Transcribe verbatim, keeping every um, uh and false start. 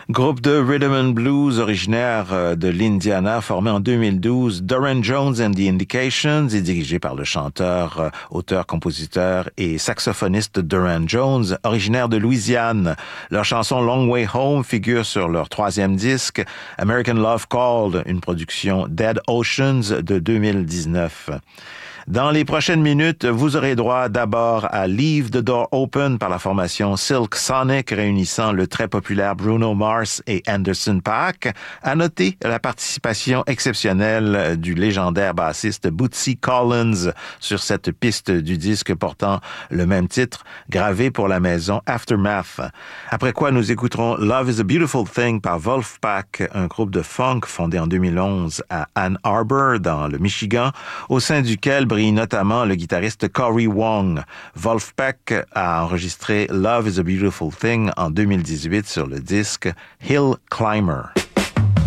Groupe de rhythm and blues originaire de l'Indiana, formé en deux mille douze, Durran Jones and the Indications est dirigé par le chanteur, auteur, compositeur et saxophoniste Durran Jones, originaire de Louisiane. Leur chanson Long Way Home figure sur leur troisième disque, American Love Called, une production Dead Oceans de deux mille dix-neuf. Dans les prochaines minutes, vous aurez droit d'abord à Leave the Door Open par la formation Silk Sonic réunissant le très populaire Bruno Mars et Anderson .Paak. À noter la participation exceptionnelle du légendaire bassiste Bootsy Collins sur cette piste du disque portant le même titre, gravé pour la maison Aftermath. Après quoi, nous écouterons Love is a Beautiful Thing par Wolfpack, un groupe de funk fondé en deux mille onze à Ann Arbor, dans le Michigan, au sein duquel brille notamment le guitariste Cory Wong. Wolfpack a enregistré Love is a Beautiful Thing en deux mille dix-huit sur le disque Hill Climber.